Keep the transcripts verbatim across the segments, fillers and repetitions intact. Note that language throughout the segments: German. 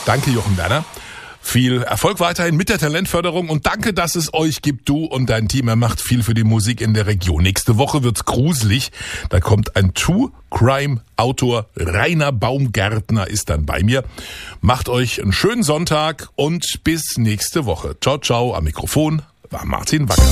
Danke, Jochen Werner. Viel Erfolg weiterhin mit der Talentförderung und danke, dass es euch gibt, du und dein Team. Er macht viel für die Musik in der Region. Nächste Woche wird's gruselig. Da kommt ein True-Crime-Autor, Rainer Baumgärtner ist dann bei mir. Macht euch einen schönen Sonntag und bis nächste Woche. Ciao, ciao. Am Mikrofon war Martin Wacker.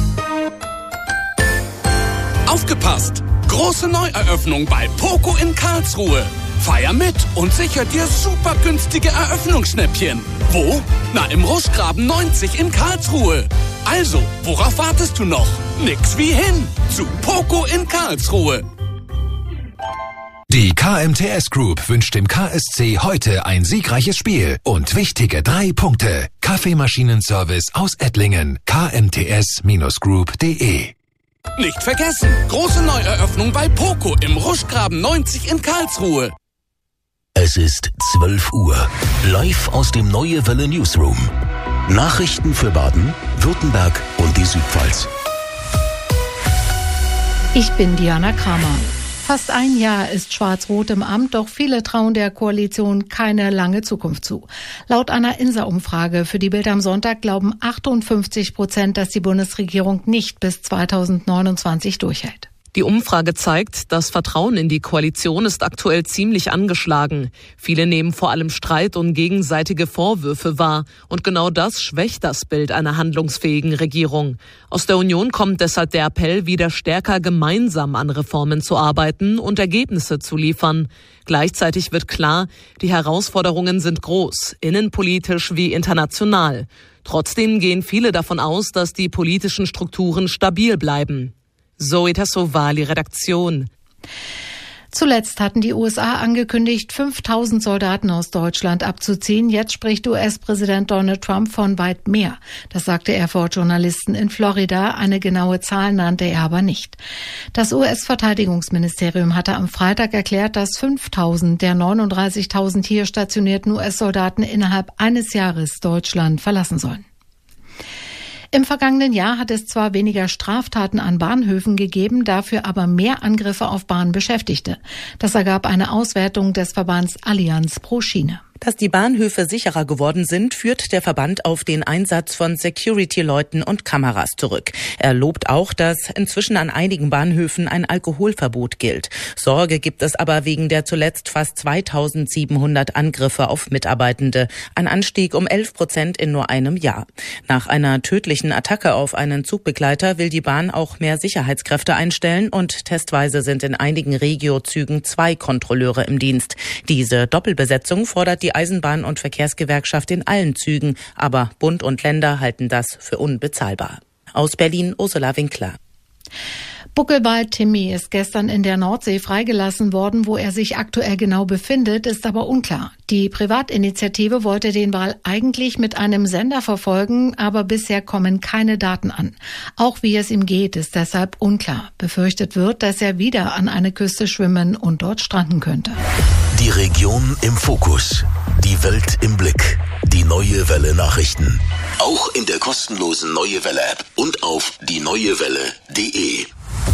Aufgepasst! Große Neueröffnung bei Poco in Karlsruhe. Feier mit und sicher dir super günstige Eröffnungsschnäppchen. Wo? Na, im Ruschgraben neunzig in Karlsruhe. Also, worauf wartest du noch? Nix wie hin zu Poco in Karlsruhe. Die K M T S Group wünscht dem K S C heute ein siegreiches Spiel und wichtige drei Punkte. Kaffeemaschinenservice aus Ettlingen. k m t s Bindestrich group punkt d e. Nicht vergessen, große Neueröffnung bei Poco im Ruschgraben neunzig in Karlsruhe. Es ist zwölf Uhr. Live aus dem Neue Welle Newsroom. Nachrichten für Baden, Württemberg und die Südpfalz. Ich bin Diana Kramer. Fast ein Jahr ist Schwarz-Rot im Amt, doch viele trauen der Koalition keine lange Zukunft zu. Laut einer I N S A-Umfrage für die Bild am Sonntag glauben achtundfünfzig Prozent, dass die Bundesregierung nicht bis zweitausendneunundzwanzig durchhält. Die Umfrage zeigt, das Vertrauen in die Koalition ist aktuell ziemlich angeschlagen. Viele nehmen vor allem Streit und gegenseitige Vorwürfe wahr. Und genau das schwächt das Bild einer handlungsfähigen Regierung. Aus der Union kommt deshalb der Appell, wieder stärker gemeinsam an Reformen zu arbeiten und Ergebnisse zu liefern. Gleichzeitig wird klar, die Herausforderungen sind groß, innenpolitisch wie international. Trotzdem gehen viele davon aus, dass die politischen Strukturen stabil bleiben. Zoe Tassovali, Redaktion. Zuletzt hatten die U S A angekündigt, fünftausend Soldaten aus Deutschland abzuziehen. Jetzt spricht U S-Präsident Donald Trump von weit mehr. Das sagte er vor Journalisten in Florida. Eine genaue Zahl nannte er aber nicht. Das U S-Verteidigungsministerium hatte am Freitag erklärt, dass fünftausend der neununddreißigtausend hier stationierten U S-Soldaten innerhalb eines Jahres Deutschland verlassen sollen. Im vergangenen Jahr hat es zwar weniger Straftaten an Bahnhöfen gegeben, dafür aber mehr Angriffe auf Bahnbeschäftigte. Das ergab eine Auswertung des Verbands Allianz pro Schiene. Dass die Bahnhöfe sicherer geworden sind, führt der Verband auf den Einsatz von Security-Leuten und Kameras zurück. Er lobt auch, dass inzwischen an einigen Bahnhöfen ein Alkoholverbot gilt. Sorge gibt es aber wegen der zuletzt fast zweitausendsiebenhundert Angriffe auf Mitarbeitende. Ein Anstieg um elf Prozent in nur einem Jahr. Nach einer tödlichen Attacke auf einen Zugbegleiter will die Bahn auch mehr Sicherheitskräfte einstellen und testweise sind in einigen Regio-Zügen zwei Kontrolleure im Dienst. Diese Doppelbesetzung fordert die Eisenbahn- und Verkehrsgewerkschaft in allen Zügen, aber Bund und Länder halten das für unbezahlbar. Aus Berlin Ursula Winkler. Buckelwald Timmy ist gestern in der Nordsee freigelassen worden. Wo er sich aktuell genau befindet, ist aber unklar. Die Privatinitiative wollte den Wal eigentlich mit einem Sender verfolgen, aber bisher kommen keine Daten an. Auch wie es ihm geht, ist deshalb unklar. Befürchtet wird, dass er wieder an eine Küste schwimmen und dort stranden könnte. Die Region im Fokus. Die Welt im Blick. Die Neue Welle Nachrichten. Auch in der kostenlosen Neue Welle App und auf die neue welle punkt de.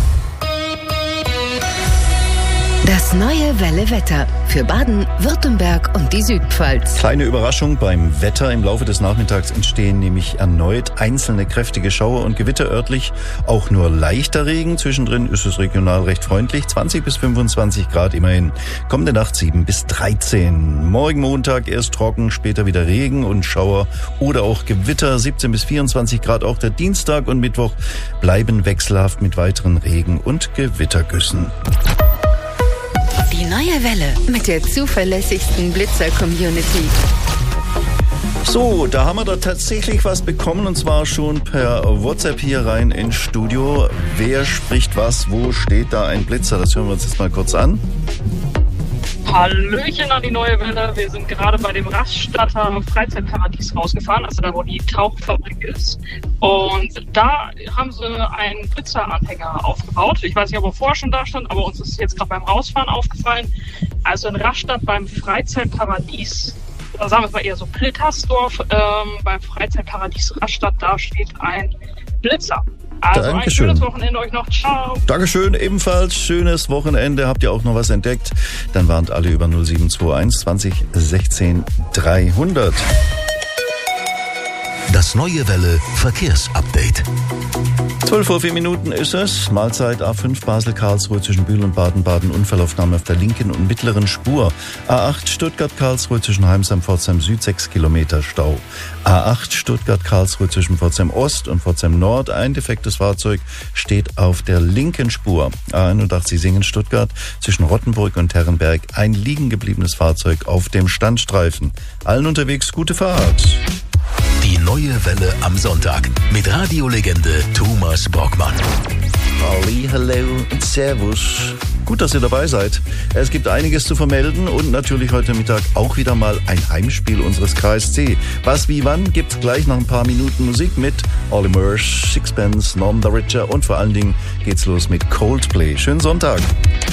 Das Neue Welle Wetter für Baden, Württemberg und die Südpfalz. Kleine Überraschung beim Wetter. Im Laufe des Nachmittags entstehen nämlich erneut einzelne kräftige Schauer und Gewitter örtlich. Auch nur leichter Regen. Zwischendrin ist es regional recht freundlich. zwanzig bis fünfundzwanzig Grad immerhin. Kommende Nacht sieben bis dreizehn. Morgen Montag erst trocken, später wieder Regen und Schauer oder auch Gewitter. siebzehn bis vierundzwanzig Grad. Auch der Dienstag und Mittwoch bleiben wechselhaft mit weiteren Regen- und Gewittergüssen. Die Neue Welle mit der zuverlässigsten Blitzer-Community. So, da haben wir da tatsächlich was bekommen und zwar schon per WhatsApp hier rein ins Studio. Wer spricht was? Wo steht da ein Blitzer? Das hören wir uns jetzt mal kurz an. Hallöchen an die Neue Welle. Wir sind gerade bei dem Raststatter Freizeitparadies rausgefahren, also da, wo die Tauchfabrik ist. Und da haben sie einen Blitzeranhänger aufgebaut. Ich weiß nicht, ob er vorher schon da stand, aber uns ist jetzt gerade beim Rausfahren aufgefallen. Also in Rastatt beim Freizeitparadies, oder sagen wir mal eher so Plittersdorf, ähm, beim Freizeitparadies Rastatt, da steht ein Blitzer. Also Dankeschön. ein schönes Wochenende euch noch. Ciao. Dankeschön, ebenfalls schönes Wochenende. Habt ihr auch noch was entdeckt? Dann warnt alle über null sieben zwei eins zwanzig sechzehn dreihundert. Das Neue Welle Verkehrsupdate. zwölf Uhr vier Minuten ist es. Mahlzeit A fünf Basel-Karlsruhe zwischen Bühl und Baden-Baden. Unfallaufnahme auf der linken und mittleren Spur. A acht Stuttgart-Karlsruhe zwischen Heimsheim-Pforzheim Süd sechs Kilometer Stau. A acht Stuttgart-Karlsruhe zwischen Pforzheim Ost und Pforzheim Nord. Ein defektes Fahrzeug steht auf der linken Spur. A einundachtzig Singen-Stuttgart zwischen Rottenburg und Herrenberg. Ein liegen gebliebenes Fahrzeug auf dem Standstreifen. Allen unterwegs gute Fahrt. Die Neue Welle am Sonntag mit Radiolegende Thomas Brockmann. Halli, hallo und servus. Gut, dass ihr dabei seid. Es gibt einiges zu vermelden und natürlich heute Mittag auch wieder mal ein Heimspiel unseres K S C. Was, wie, wann gibt's gleich nach ein paar Minuten Musik mit Olly Murs, Sixpence, Norm the Richer und vor allen Dingen geht's los mit Coldplay. Schönen Sonntag.